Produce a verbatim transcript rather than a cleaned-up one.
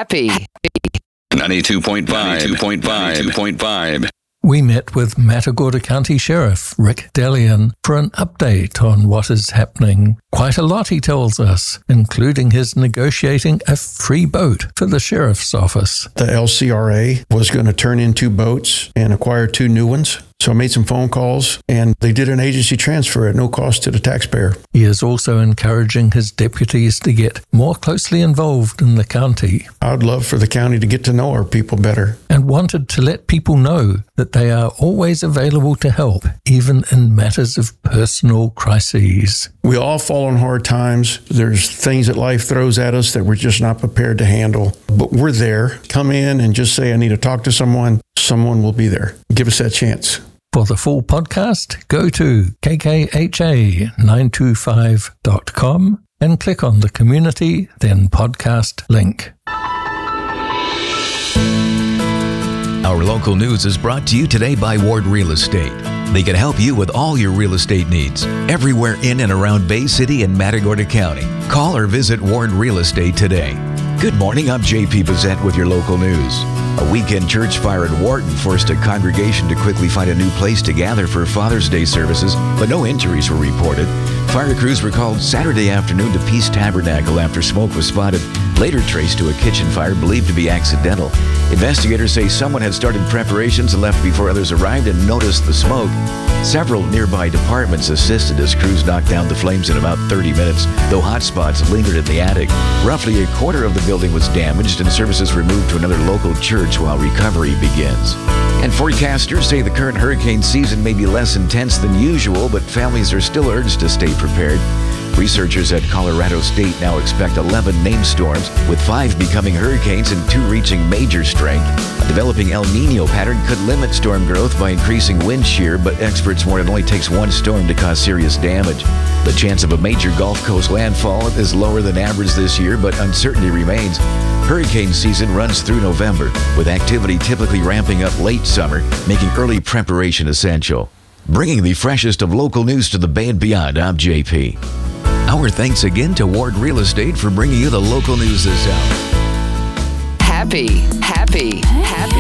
Happy. ninety-two point five. ninety-two point five. ninety-two point five. We met with Matagorda County Sheriff Rick Delian for an update on what is happening. Quite a lot, he tells us, including his negotiating a free boat for the sheriff's office. The L C R A was going to turn in two boats and acquire two new ones. So I made some phone calls, and they did an agency transfer at no cost to the taxpayer. He is also encouraging his deputies to get more closely involved in the county. I'd love for the county to get to know our people better. And wanted to let people know that they are always available to help, even in matters of personal crises. We all fall on hard times. There's things that life throws at us that we're just not prepared to handle. But we're there. Come in and just say, I need to talk to someone. Someone will be there. Give us that chance. For the full podcast, go to k k h a nine two five dot com and click on the community, then podcast link. Our local news is brought to you today by Ward Real Estate. They can help you with all your real estate needs, everywhere in and around Bay City and Matagorda County. Call or visit Ward Real Estate today. Good morning, I'm J P Bazette with your local news. A weekend church fire at Wharton forced a congregation to quickly find a new place to gather for Father's Day services, but no injuries were reported. Fire crews were called Saturday afternoon to Peace Tabernacle after smoke was spotted, later traced to a kitchen fire believed to be accidental. Investigators say someone had started preparations and left before others arrived and noticed the smoke. Several nearby departments assisted as crews knocked down the flames in about thirty minutes, though hot spots lingered in the attic. Roughly a quarter of the building was damaged and services were moved to another local church while recovery begins. And forecasters say the current hurricane season may be less intense than usual, but families are still urged to stay prepared. Researchers at Colorado State now expect eleven named storms, with five becoming hurricanes and two reaching major strength. A developing El Nino pattern could limit storm growth by increasing wind shear, but experts warn it only takes one storm to cause serious damage. The chance of a major Gulf Coast landfall is lower than average this year, but uncertainty remains. Hurricane season runs through November, with activity typically ramping up late summer, making early preparation essential. Bringing the freshest of local news to the Bay and beyond, I'm J P. Our thanks again to Ward Real Estate for bringing you the local news this hour. Happy, happy, happy.